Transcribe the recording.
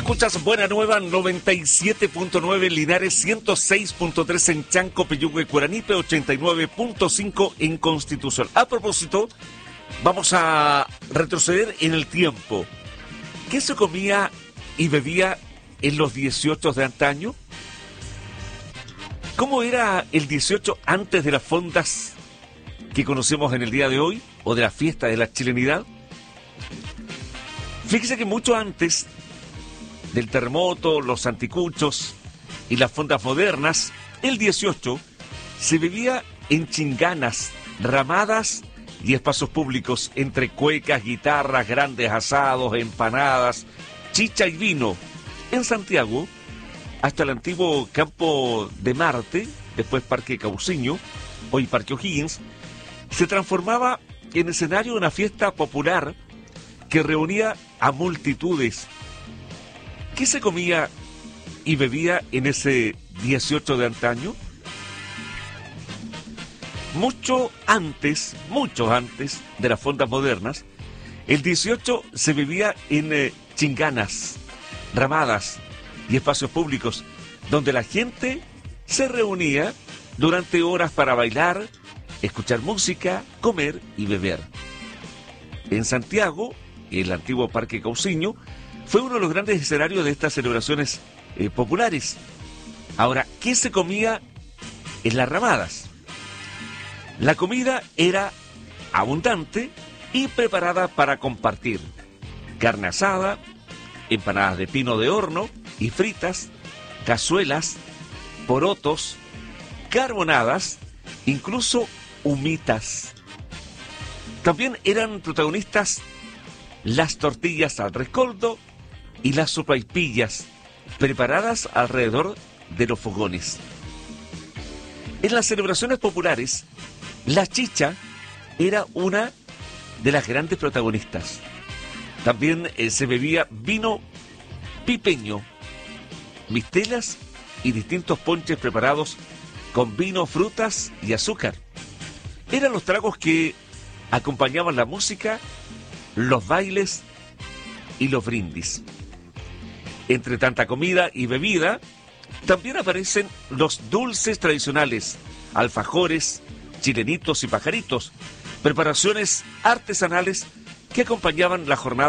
Escuchas Buena Nueva 97.9 en Linares, 106.3 en Chanco, Peyúgue, Curanipe, 89.5 en Constitución. A propósito, vamos a retroceder en el tiempo. ¿Qué se comía y bebía en los 18 de antaño? ¿Cómo era el 18 antes de las fondas que conocemos en el día de hoy o de la fiesta de la chilenidad? Fíjese que mucho antes del terremoto, los anticuchos y las fondas modernas, el 18 se vivía en chinganas, ramadas y espacios públicos, entre cuecas, guitarras, grandes asados, empanadas, chicha y vino. En Santiago, hasta el antiguo Campo de Marte, después Parque Cauciño, hoy Parque O'Higgins, se transformaba en escenario de una fiesta popular que reunía a multitudes. ¿Qué se comía y bebía en ese 18 de antaño? Mucho antes de las fondas modernas, el 18 se vivía en chinganas, ramadas y espacios públicos, donde la gente se reunía durante horas para bailar, escuchar música, comer y beber. En Santiago, el antiguo Parque Cauciño, fue uno de los grandes escenarios de estas celebraciones populares. Ahora, ¿qué se comía en las ramadas? La comida era abundante y preparada para compartir. Carne asada, empanadas de pino de horno y fritas, cazuelas, porotos, carbonadas, incluso humitas. También eran protagonistas las tortillas al rescoldo y las sopaipillas, preparadas alrededor de los fogones. En las celebraciones populares, la chicha era una de las grandes protagonistas. También se bebía vino pipeño, mistelas y distintos ponches preparados con vino, frutas y azúcar. Eran los tragos que acompañaban la música, los bailes y los brindis. Entre tanta comida y bebida, también aparecen los dulces tradicionales, alfajores, chilenitos y pajaritos, preparaciones artesanales que acompañaban la jornada